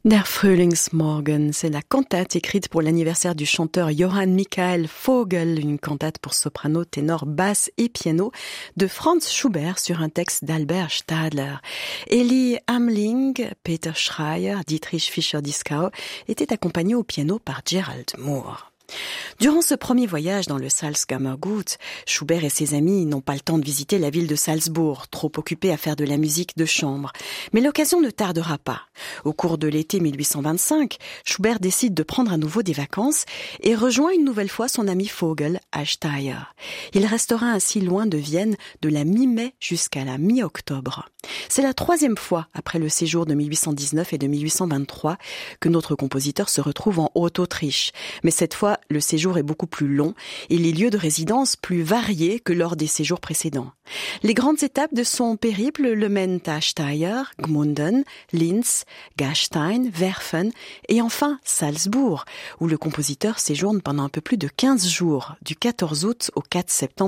Der Frühlingsmorgen, c'est la cantate écrite pour l'anniversaire du chanteur Johann Michael Vogel, une cantate pour soprano, ténor, basse et piano de Franz Schubert sur un texte d'Albert Stadler. Elie Amling, Peter Schreier, Dietrich Fischer-Dieskau étaient accompagnés au piano par Gerald Moore. Durant ce premier voyage dans le Salzkammergut, Schubert et ses amis n'ont pas le temps de visiter la ville de Salzbourg, trop occupés à faire de la musique de chambre. Mais l'occasion ne tardera pas. Au cours de l'été 1825, Schubert décide de prendre à nouveau des vacances et rejoint une nouvelle fois son ami Vogel à Steyr. Il restera ainsi loin de Vienne de la mi-mai jusqu'à la mi-octobre. C'est la troisième fois, après le séjour de 1819 et de 1823, que notre compositeur se retrouve en Haute-Autriche. Mais cette fois, le séjour est beaucoup plus long et les lieux de résidence plus variés que lors des séjours précédents. Les grandes étapes de son périple le mènent à Steyr, Gmunden, Linz, Gastein, Werfen et enfin Salzbourg, où le compositeur séjourne pendant un peu plus de 15 jours, du 14 août au 4 septembre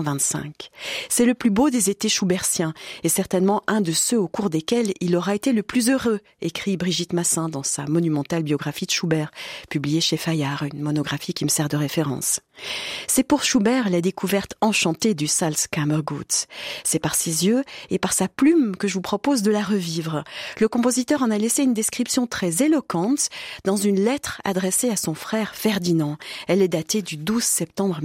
1825. C'est le plus beau des étés schubertiens et certainement un de ceux au cours desquels il aura été le plus heureux, écrit Brigitte Massin dans sa monumentale biographie de Schubert, publiée chez Fayard, une monographie qui me sert de référence. C'est pour Schubert la découverte enchantée du Salzkammergut. C'est par ses yeux et par sa plume que je vous propose de la revivre. Le compositeur en a laissé une description très éloquente dans une lettre adressée à son frère Ferdinand. Elle est datée du 12 septembre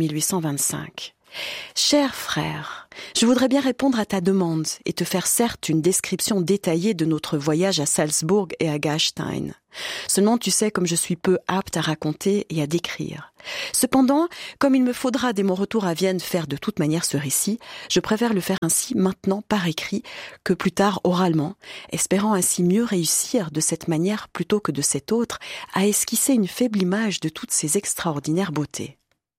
1825. Cher frère, je voudrais bien répondre à ta demande et te faire certes une description détaillée de notre voyage à Salzbourg et à Gastein. Seulement tu sais comme je suis peu apte à raconter et à décrire. Cependant, comme il me faudra dès mon retour à Vienne faire de toute manière ce récit, je préfère le faire ainsi maintenant par écrit que plus tard oralement, espérant ainsi mieux réussir de cette manière plutôt que de cette autre à esquisser une faible image de toutes ces extraordinaires beautés.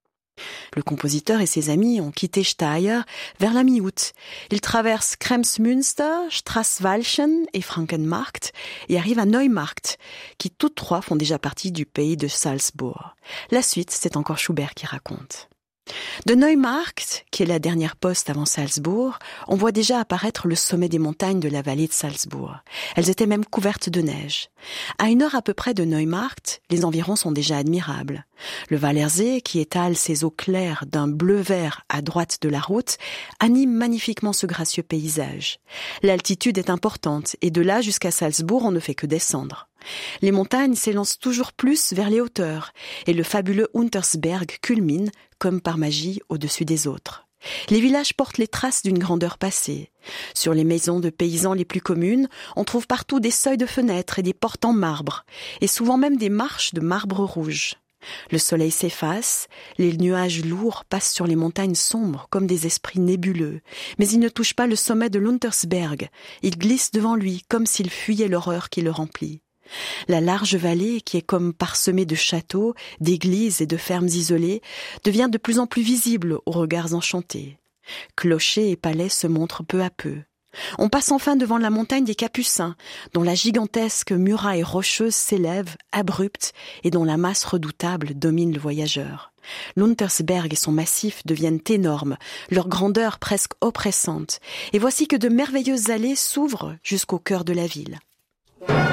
Le compositeur et ses amis ont quitté Steyr vers la mi-août. Ils traversent Kremsmünster, Straßwalchen et Frankenmarkt et arrivent à Neumarkt, qui toutes trois font déjà partie du pays de Salzbourg. La suite, c'est encore Schubert qui raconte. De Neumarkt, qui est la dernière poste avant Salzbourg, on voit déjà apparaître le sommet des montagnes de la vallée de Salzbourg. Elles étaient même couvertes de neige. À 1 heure à peu près de Neumarkt, les environs sont déjà admirables. Le Wallersee, qui étale ses eaux claires d'un bleu-vert à droite de la route, anime magnifiquement ce gracieux paysage. L'altitude est importante et de là jusqu'à Salzbourg, on ne fait que descendre. Les montagnes s'élancent toujours plus vers les hauteurs et le fabuleux Untersberg culmine, comme par magie, au-dessus des autres. Les villages portent les traces d'une grandeur passée. Sur les maisons de paysans les plus communes, on trouve partout des seuils de fenêtres et des portes en marbre, et souvent même des marches de marbre rouge. Le soleil s'efface, les nuages lourds passent sur les montagnes sombres comme des esprits nébuleux, mais ils ne touchent pas le sommet de l'Untersberg, ils glissent devant lui comme s'ils fuyaient l'horreur qui le remplit. La large vallée, qui est comme parsemée de châteaux, d'églises et de fermes isolées, devient de plus en plus visible aux regards enchantés. Clochers et palais se montrent peu à peu. On passe enfin devant la montagne des Capucins, dont la gigantesque muraille rocheuse s'élève, abrupte, et dont la masse redoutable domine le voyageur. L'Untersberg et son massif deviennent énormes, leur grandeur presque oppressante, et voici que de merveilleuses allées s'ouvrent jusqu'au cœur de la ville.